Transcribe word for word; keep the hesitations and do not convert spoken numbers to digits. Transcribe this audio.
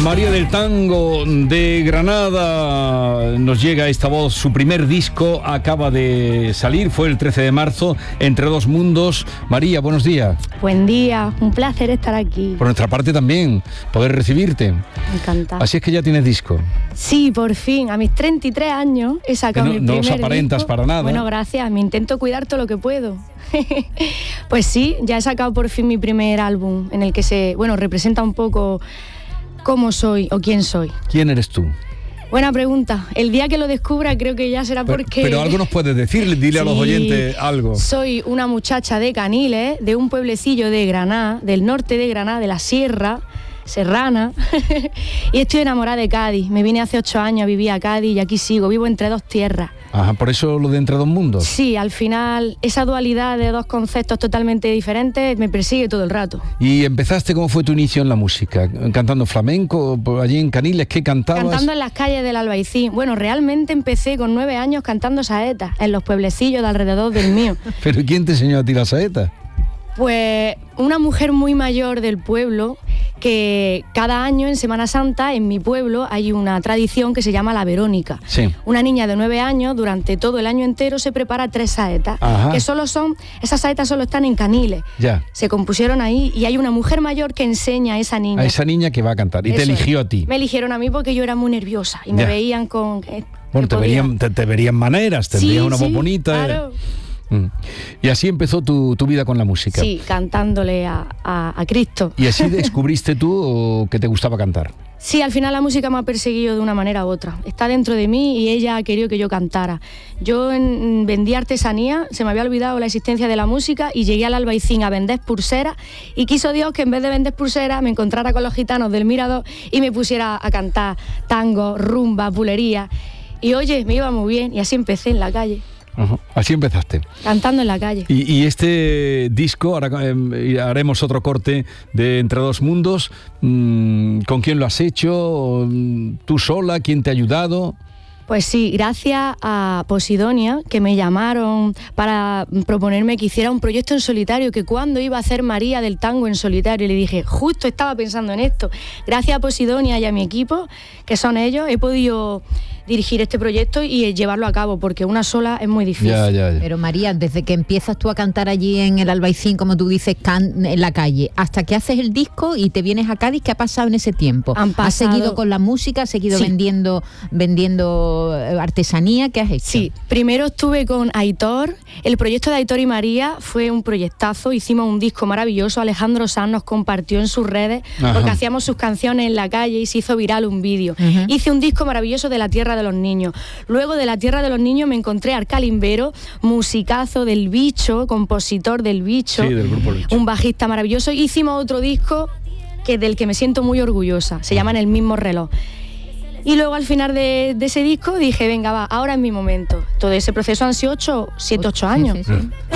María del Tango de Granada, nos llega esta voz, su primer disco acaba de salir, fue el trece de marzo, Entre dos mundos. María, buenos días. Buen día, un placer estar aquí. Por nuestra parte también, poder recibirte. Encantada. Así es que ya tienes disco. Sí, por fin, a mis treinta y tres años he sacado no, mi no primer los aparentas disco. para nada. Bueno, gracias, me intento cuidar todo lo que puedo. Pues sí, ya he sacado por fin mi primer álbum, en el que se, bueno, representa un poco cómo soy o quién soy. ¿Quién eres tú? Buena pregunta. El día que lo descubra creo que ya será porque... Pero, pero algo nos puedes decir, dile sí, a los oyentes algo. Soy una muchacha de Caniles, de un pueblecillo de Granada, del norte de Granada, de la Sierra Serrana, y estoy enamorada de Cádiz. Me vine hace ocho años a vivir a Cádiz y aquí sigo, vivo entre dos tierras. Ajá, por eso lo de Entre dos mundos. Sí, al final esa dualidad de dos conceptos totalmente diferentes me persigue todo el rato. ¿Y empezaste, cómo fue tu inicio en la música? ¿Cantando flamenco? ¿Allí en Caniles qué cantabas? Cantando en las calles del Albaicín. Bueno, realmente empecé con nueve años cantando saetas en los pueblecillos de alrededor del mío. ¿Pero quién te enseñó a ti la saeta? Pues una mujer muy mayor del pueblo, que cada año en Semana Santa en mi pueblo hay una tradición que se llama la Verónica. Sí. Una niña de nueve años durante todo el año entero se prepara tres saetas. Ajá. Que solo son, esas saetas solo están en Caniles. Ya. Se compusieron ahí y hay una mujer mayor que enseña a esa niña. A esa niña que va a cantar. Y eso te eligió a ti. Me eligieron a mí porque yo era muy nerviosa y me ya. veían con... Eh, bueno, te verían, te, te verían maneras, tendrías sí, una voz sí, bonita. Claro. Y así empezó tu, tu vida con la música. Sí, cantándole a, a, a Cristo. ¿Y así descubriste tú que te gustaba cantar? Sí, al final la música me ha perseguido de una manera u otra. Está dentro de mí y ella ha querido que yo cantara. Yo en, vendía artesanía, se me había olvidado la existencia de la música y llegué al Albaicín a vender pulseras y quiso Dios que en vez de vender pulseras me encontrara con los gitanos del Mirador y me pusiera a cantar tango, rumba, bulería. Y oye, me iba muy bien y así empecé en la calle. Uh-huh. Así empezaste. Cantando en la calle. Y, y este disco, ahora eh, haremos otro corte de Entre dos mundos. Mm, ¿Con quién lo has hecho? ¿Tú sola? ¿Quién te ha ayudado? Pues sí, gracias a Posidonia, que me llamaron para proponerme que hiciera un proyecto en solitario, que cuando iba a hacer María del Tango en solitario, y le dije, justo estaba pensando en esto. Gracias a Posidonia y a mi equipo, que son ellos, he podido dirigir este proyecto y llevarlo a cabo, porque una sola es muy difícil. Ya, ya, ya. Pero María, desde que empiezas tú a cantar allí en el Albaicín, como tú dices, can- en la calle, hasta que haces el disco y te vienes a Cádiz, ¿qué ha pasado en ese tiempo? Han pasado... ¿Has seguido con la música? ¿Has seguido sí. vendiendo, vendiendo artesanía? ¿Qué has hecho? Sí, primero estuve con Aitor. El proyecto de Aitor y María fue un proyectazo. Hicimos un disco maravilloso. Alejandro Sanz nos compartió en sus redes, Ajá. porque hacíamos sus canciones en la calle y se hizo viral un vídeo. Uh-huh. Hice un disco maravilloso de La Tierra de los Niños. Luego de La Tierra de los Niños me encontré a Arcalimbero, musicazo del Bicho, compositor del Bicho, sí, del grupo Bicho. Un bajista maravilloso. Hicimos otro disco que del que me siento muy orgullosa. Se llama En el mismo reloj. Y luego al final de, de ese disco dije, venga, va, ahora es mi momento. Todo ese proceso han sido ocho, siete, ocho años. Sí, sí, sí.